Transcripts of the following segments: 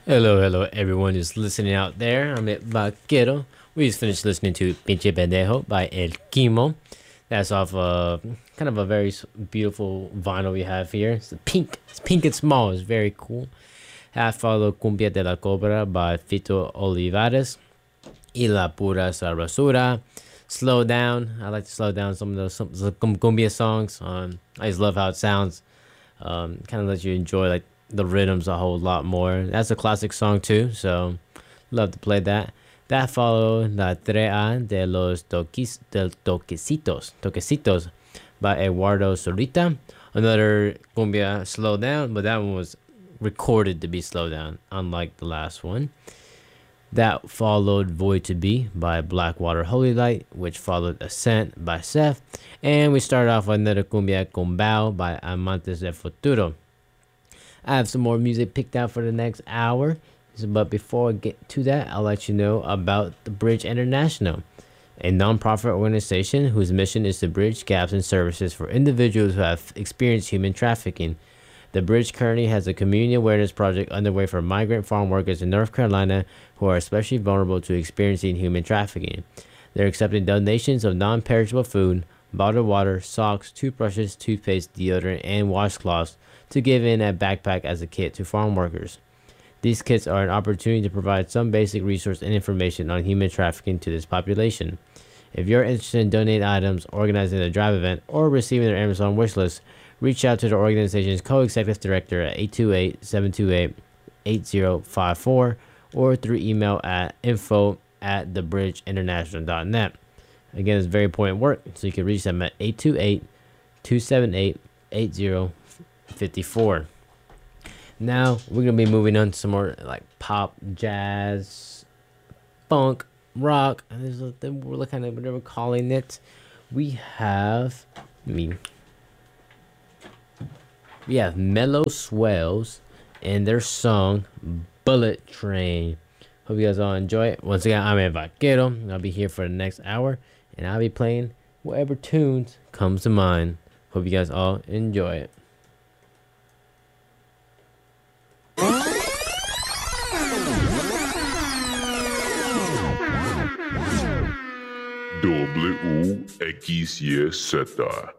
Hello, hello, everyone who's listening out there. I'm at Vaquero. We just finished listening to Pinche Pendejo by El Quimo. That's off kind of a very beautiful vinyl we have here. It's pink and small. It's very cool. Half follow Cumbia de la Cobra by Fito Olivares. Y La Pura Sabrosura. Slow Down. I like to slow down some of those some cumbia songs. I just love how it sounds. Kind of lets you enjoy like the rhythms a whole lot more. That's a classic song too, so love to play that. That followed La Trea de los Toquecitos by Eduardo Sorita. Another cumbia slow down, but that one was recorded to be slow down, unlike the last one. That followed Void to Be by Blackwater Holy Light, which followed Ascent by Seth. And we started off with another cumbia Combao by Amantes del Futuro. I have some more music picked out for the next hour. But before I get to that, I'll let you know about the Bridge International, a nonprofit organization whose mission is to bridge gaps in services for individuals who have experienced human trafficking. The Bridge currently has a community awareness project underway for migrant farm workers in North Carolina who are especially vulnerable to experiencing human trafficking. They're accepting donations of non-perishable food, bottled water, socks, toothbrushes, toothpaste, deodorant, and washcloths to give in a backpack as a kit to farm workers. These kits are an opportunity to provide some basic resource and information on human trafficking to this population. If you're interested in donating items, organizing a drive event, or receiving their Amazon wish list, reach out to the organization's co-executive director at 828-728-8054 or through email at info@thebridgeinternational.net. Again, it's very important work, so you can reach them at 828-278-8054. Now, we're going to be moving on to some more like pop, jazz, funk, rock. And there's we're kind of whatever we're calling it. We have, we have Mellow Swells and their song Bullet Train. Hope you guys all enjoy it. Once again, I'm El Vaquero. I'll be here for the next hour, and I'll be playing whatever tunes comes to mind. Hope you guys all enjoy it. WXYZ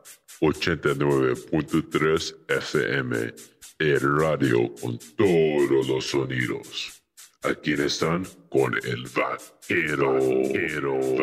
89.3 FM, el radio con todos los sonidos. Aquí están con el vaquero.